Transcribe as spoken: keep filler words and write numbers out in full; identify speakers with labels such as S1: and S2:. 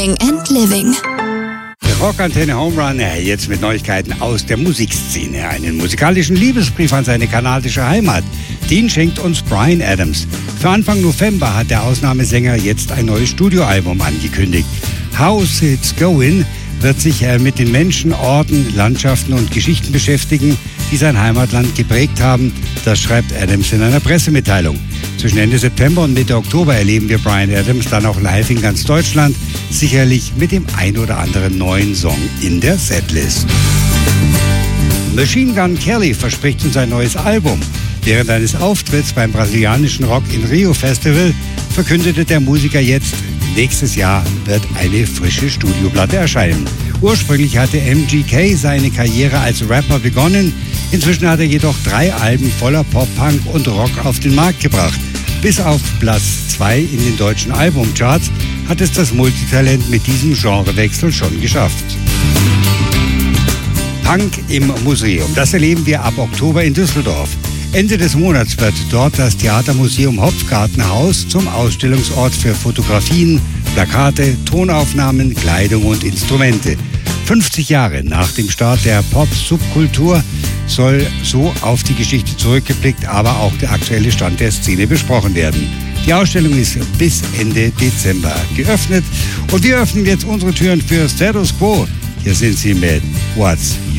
S1: and Living.
S2: Rockantenne Home Run, jetzt mit Neuigkeiten aus der Musikszene. Einen musikalischen Liebesbrief an seine kanadische Heimat. Den schenkt uns Bryan Adams. Für Anfang November hat der Ausnahmesänger jetzt ein neues Studioalbum angekündigt. How's It's Going wird sich mit den Menschen, Orten, Landschaften und Geschichten beschäftigen, die sein Heimatland geprägt haben. Das schreibt Adams in einer Pressemitteilung. Zwischen Ende September und Mitte Oktober erleben wir Bryan Adams dann auch live in ganz Deutschland, sicherlich mit dem ein oder anderen neuen Song in der Setlist. Machine Gun Kelly verspricht uns ein neues Album. Während eines Auftritts beim brasilianischen Rock in Rio Festival verkündete der Musiker jetzt, nächstes Jahr wird eine frische Studioplatte erscheinen. Ursprünglich hatte M G K seine Karriere als Rapper begonnen. Inzwischen hat er jedoch drei Alben voller Pop, Punk und Rock auf den Markt gebracht. Bis auf Platz zwei in den deutschen Albumcharts hat es das Multitalent mit diesem Genrewechsel schon geschafft. Punk im Museum, das erleben wir ab Oktober in Düsseldorf. Ende des Monats wird dort das Theatermuseum Hopfgartenhaus zum Ausstellungsort für Fotografien, Plakate, Tonaufnahmen, Kleidung und Instrumente. fünfzig Jahre nach dem Start der Pop-Subkultur soll so auf die Geschichte zurückgeblickt, aber auch der aktuelle Stand der Szene besprochen werden. Die Ausstellung ist bis Ende Dezember geöffnet und wir öffnen jetzt unsere Türen für Status Quo. Hier sind sie mit What's